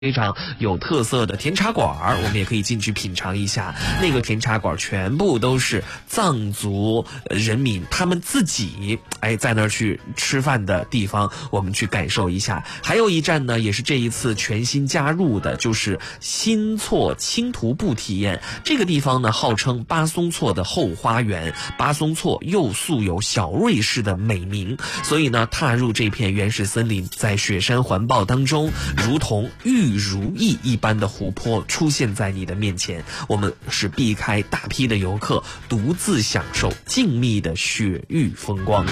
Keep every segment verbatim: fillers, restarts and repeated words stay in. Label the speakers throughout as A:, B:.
A: 非常有特色的甜茶馆，我们也可以进去品尝一下。那个甜茶馆全部都是藏族人民他们自己哎在那儿去吃饭的地方，我们去感受一下。还有一站呢，也是这一次全新加入的，就是新措青徒步体验。这个地方呢，号称巴松措的后花园，巴松措又素有小瑞士的美名，所以呢，踏入这片原始森林，在雪山环抱当中，如同玉如意一般的湖泊出现在你的面前，我们是避开大批的游客，独自享受静谧的雪域风光。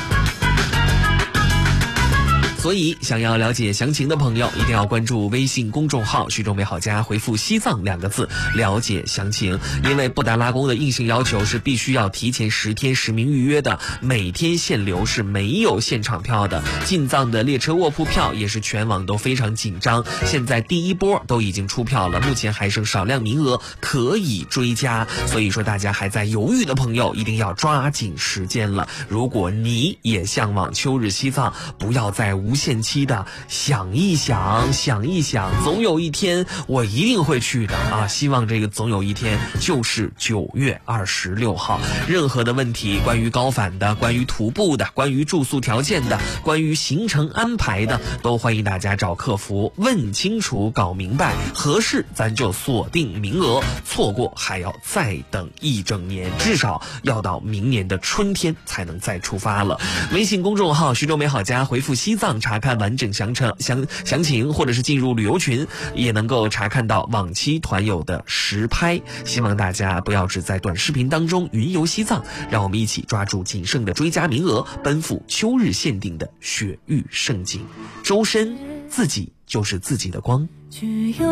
A: 所以想要了解详情的朋友，一定要关注微信公众号徐州美好家，回复西藏两个字了解详情。因为布达拉宫的硬性要求是必须要提前十天实名预约的，每天限流，是没有现场票的。进藏的列车卧铺票也是全网都非常紧张，现在第一波都已经出票了，目前还剩少量名额，可以追加。所以说大家还在犹豫的朋友一定要抓紧时间了。如果你也向往秋日西藏，不要再无限期的想一想想一想，总有一天我一定会去的啊！希望这个总有一天就是九月二十六号。任何的问题，关于高反的，关于徒步的，关于住宿条件的，关于行程安排的，都欢迎大家找客服问清楚搞明白，合适咱就锁定名额，错过还要再等一整年，至少要到明年的春天才能再出发了。微信公众号徐州美好家，回复西藏查看完整详程详详情，或者是进入旅游群，也能够查看到往期团友的实拍。希望大家不要只在短视频当中云游西藏，让我们一起抓住仅剩的追加名额，奔赴秋日限定的雪域盛景。周深，自己就是自己的光。